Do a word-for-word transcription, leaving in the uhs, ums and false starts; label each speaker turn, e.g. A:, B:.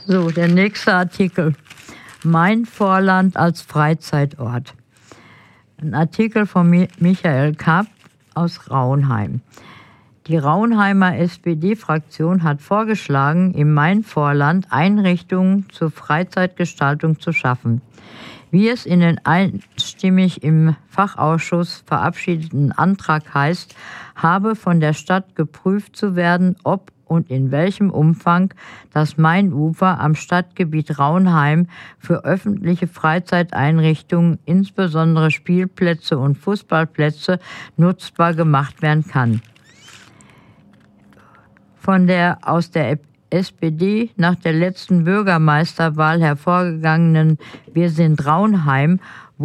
A: So, der nächste Artikel. Mein Vorland als Freizeitort. Ein Artikel von Michael Kapp aus Raunheim. Die Raunheimer S P D-Fraktion hat vorgeschlagen, im Main-Vorland Einrichtungen zur Freizeitgestaltung zu schaffen. Wie es in den einstimmig im Fachausschuss verabschiedeten Antrag heißt, habe von der Stadt geprüft zu werden, ob und in welchem Umfang das Mainufer am Stadtgebiet Raunheim für öffentliche Freizeiteinrichtungen, insbesondere Spielplätze und Fußballplätze, nutzbar gemacht werden kann. Von der aus der S P D nach der letzten Bürgermeisterwahl hervorgegangenen Wir sind Raunheim